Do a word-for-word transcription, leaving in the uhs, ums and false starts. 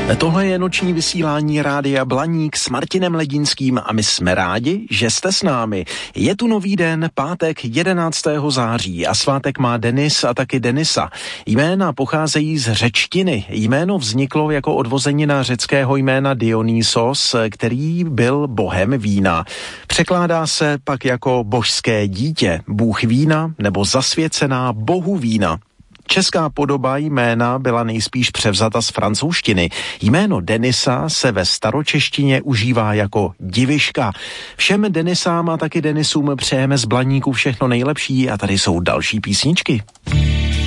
Tohle je noční vysílání Rádia Blaník s Martinem Ledinským a my jsme rádi, že jste s námi. Je tu nový den, pátek jedenáctého září a svátek má Denis a taky Denisa. Jména pocházejí z řečtiny. Jméno vzniklo jako odvozenina řeckého jména Dionysos, který byl bohem vína. Překládá se pak jako božské dítě, bůh vína nebo zasvěcená bohu vína. Česká podoba jména byla nejspíš převzata z francouzštiny. Jméno Denisa se ve staročeštině užívá jako diviška. Všem Denisám a taky Denisům přejeme z Blaníku všechno nejlepší a tady jsou další písničky.